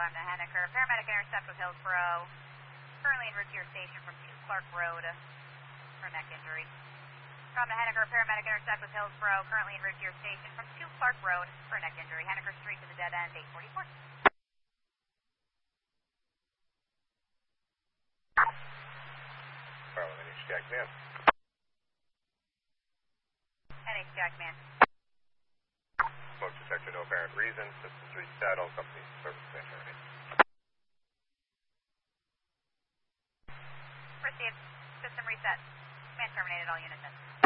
From the Henniker, paramedic intercept with Hillsborough. Currently en route to your station from 2 Clark Road for neck injury. From the Henniker, paramedic intercept with Hillsborough. Currently en route to your station from 2 Clark Road for neck injury. Henniker Street to the dead end, 844. NH Jackman. NH Jackman. Smoke detector, no apparent reason. Systems reset, all companies service may terminate. Received. System reset. Command terminated, all units in.